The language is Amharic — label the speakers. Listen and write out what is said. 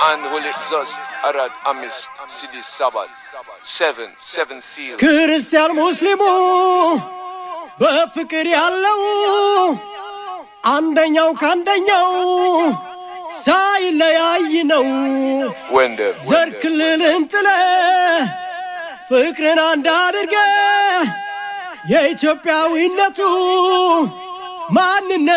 Speaker 1: and Holy Exhaust Arad Amis Sidi Sabbath 7 seal
Speaker 2: ክርስቲያን ሙስሊሙ በፍቅር ያለው አንደኛው ካንደኛው ሳይለያይ ነው ዘር ክልልን ጥለ ፍቅርን አንድ አድርገ የኢትዮጵያዊነቱ ማንነት